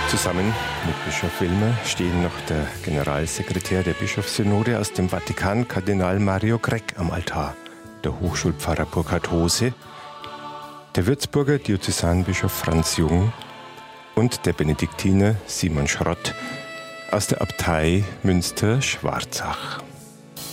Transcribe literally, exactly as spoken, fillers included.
Zusammen mit Bischof Wilmer stehen noch der Generalsekretär der Bischofssynode aus dem Vatikan, Kardinal Mario Gregg, am Altar, der Hochschulpfarrer Burkhard Hose, der Würzburger Diözesanbischof Franz Jung und der Benediktiner Simon Schrott aus der Abtei Münster-Schwarzach.